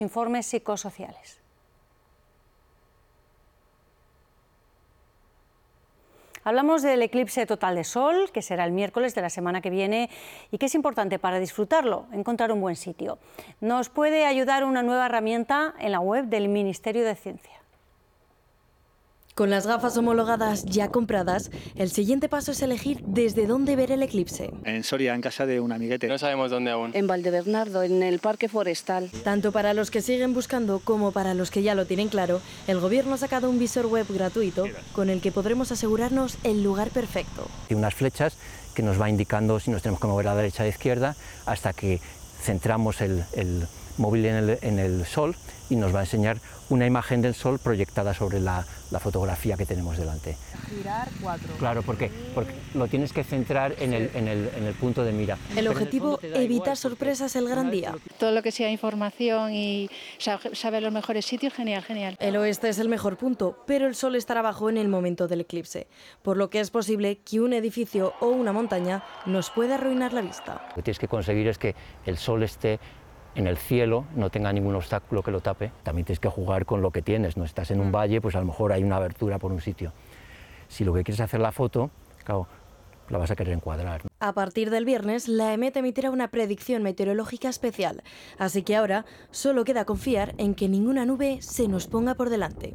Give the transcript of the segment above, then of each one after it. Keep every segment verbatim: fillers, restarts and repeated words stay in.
Informes psicosociales. Hablamos del eclipse total de sol, que será el miércoles de la semana que viene y que es importante para disfrutarlo, encontrar un buen sitio. Nos puede ayudar una nueva herramienta en la web del Ministerio de Ciencia. Con las gafas homologadas ya compradas, el siguiente paso es elegir desde dónde ver el eclipse. En Soria, en casa de un amiguete. No sabemos dónde aún. En Valdebernardo, en el Parque Forestal. Tanto para los que siguen buscando como para los que ya lo tienen claro, el gobierno ha sacado un visor web gratuito con el que podremos asegurarnos el lugar perfecto. Hay unas flechas que nos va indicando si nos tenemos que mover a la derecha o a la izquierda hasta que centramos el, el móvil en el, en el sol y nos va a enseñar una imagen del sol proyectada sobre la, la fotografía que tenemos delante. Girar cuatro. Claro, porque, porque lo tienes que centrar en el, en el, en el punto de mira. El objetivo, evitar sorpresas el gran día. Todo lo que sea información y saber los mejores sitios, genial, genial. El oeste es el mejor punto, pero el sol estará abajo en el momento del eclipse, por lo que es posible que un edificio o una montaña nos pueda arruinar la vista. Lo que tienes que conseguir es que el sol esté en el cielo, no tenga ningún obstáculo que lo tape. También tienes que jugar con lo que tienes, no estás en un valle, pues a lo mejor hay una abertura por un sitio. Si lo que quieres es hacer la foto, claro, la vas a querer encuadrar, ¿no? A partir del viernes, la EMET emitirá una predicción meteorológica especial, así que ahora solo queda confiar en que ninguna nube se nos ponga por delante.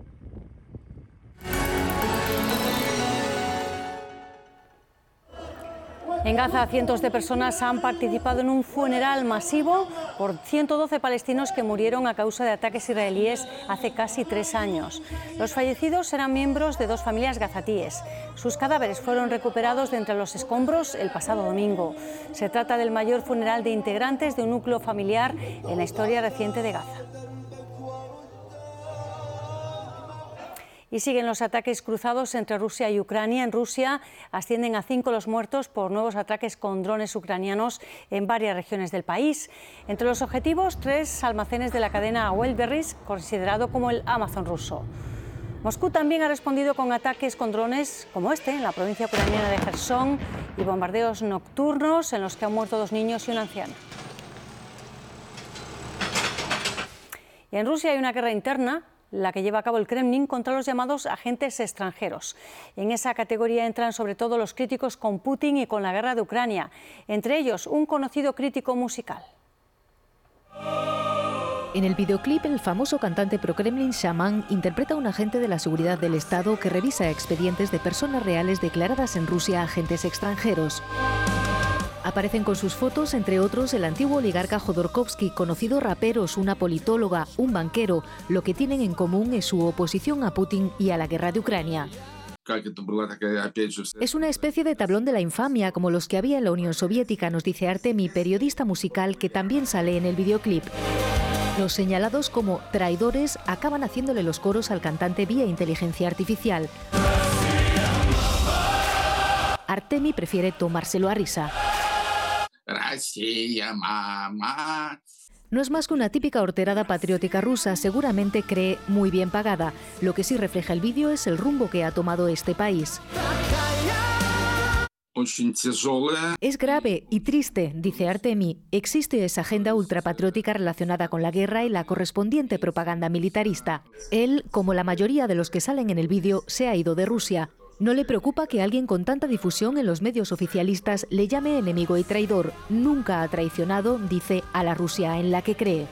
En Gaza, cientos de personas han participado en un funeral masivo por ciento doce palestinos que murieron a causa de ataques israelíes hace casi tres años. Los fallecidos eran miembros de dos familias gazatíes. Sus cadáveres fueron recuperados de entre los escombros el pasado domingo. Se trata del mayor funeral de integrantes de un núcleo familiar en la historia reciente de Gaza. Y siguen los ataques cruzados entre Rusia y Ucrania. En Rusia ascienden a cinco los muertos por nuevos ataques con drones ucranianos en varias regiones del país. Entre los objetivos, tres almacenes de la cadena Wildberries, considerado como el Amazon ruso. Moscú también ha respondido con ataques con drones como este en la provincia ucraniana de Jersón y bombardeos nocturnos en los que han muerto dos niños y una anciana. Y en Rusia hay una guerra interna, la que lleva a cabo el Kremlin contra los llamados agentes extranjeros. En esa categoría entran sobre todo los críticos con Putin y con la guerra de Ucrania, entre ellos un conocido crítico musical. En el videoclip, el famoso cantante pro-Kremlin Shaman interpreta a un agente de la seguridad del Estado que revisa expedientes de personas reales declaradas en Rusia agentes extranjeros. Aparecen con sus fotos, entre otros, el antiguo oligarca Jodorkovsky, conocidos raperos, una politóloga, un banquero. Lo que tienen en común es su oposición a Putin y a la guerra de Ucrania. Es una especie de tablón de la infamia, como los que había en la Unión Soviética, nos dice Artemi, periodista musical que también sale en el videoclip. Los señalados como traidores acaban haciéndole los coros al cantante vía inteligencia artificial. Artemi prefiere tomárselo a risa. No es más que una típica horterada patriótica rusa, seguramente cree muy bien pagada. Lo que sí refleja el vídeo es el rumbo que ha tomado este país. Es grave y triste, dice Artemi. Existe esa agenda ultrapatriótica relacionada con la guerra y la correspondiente propaganda militarista. Él, como la mayoría de los que salen en el vídeo, se ha ido de Rusia. No le preocupa que alguien con tanta difusión en los medios oficialistas le llame enemigo y traidor. Nunca ha traicionado, dice, a la Rusia en la que cree.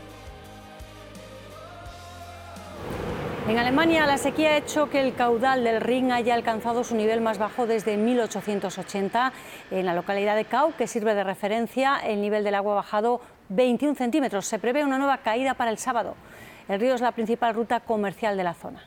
En Alemania, la sequía ha hecho que el caudal del Rin haya alcanzado su nivel más bajo desde mil ochocientos ochenta. En la localidad de Kau, que sirve de referencia, el nivel del agua ha bajado veintiún centímetros. Se prevé una nueva caída para el sábado. El río es la principal ruta comercial de la zona.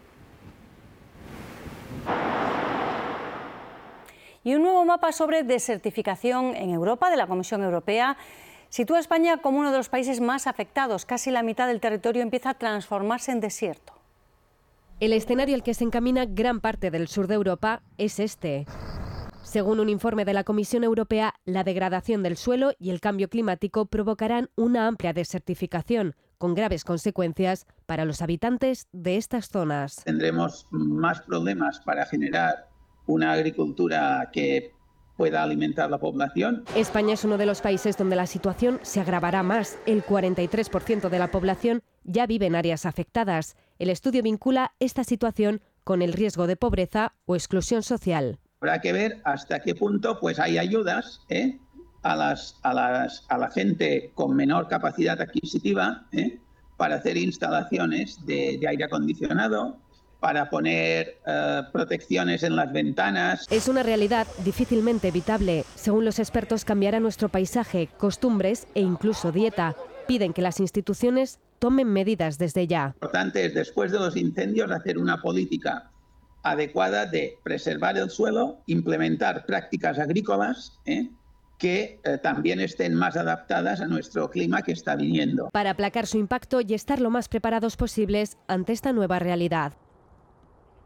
Y un nuevo mapa sobre desertificación en Europa de la Comisión Europea sitúa a España como uno de los países más afectados. Casi la mitad del territorio empieza a transformarse en desierto. El escenario al que se encamina gran parte del sur de Europa es este. Según un informe de la Comisión Europea, la degradación del suelo y el cambio climático provocarán una amplia desertificación, con graves consecuencias para los habitantes de estas zonas. Tendremos más problemas para generar una agricultura que pueda alimentar la población. España es uno de los países donde la situación se agravará más. El cuarenta y tres por ciento de la población ya vive en áreas afectadas. El estudio vincula esta situación con el riesgo de pobreza o exclusión social. Habrá que ver hasta qué punto pues, hay ayudas ¿eh? a, las, a, las, a la gente con menor capacidad adquisitiva ¿eh? para hacer instalaciones de, de aire acondicionado, para poner eh, protecciones en las ventanas. Es una realidad difícilmente evitable. Según los expertos, cambiará nuestro paisaje, costumbres e incluso dieta. Piden que las instituciones tomen medidas desde ya. Lo importante es, después de los incendios, hacer una política adecuada de preservar el suelo, implementar prácticas agrícolas ¿eh? que eh, también estén más adaptadas a nuestro clima que está viniendo. Para aplacar su impacto y estar lo más preparados posibles ante esta nueva realidad.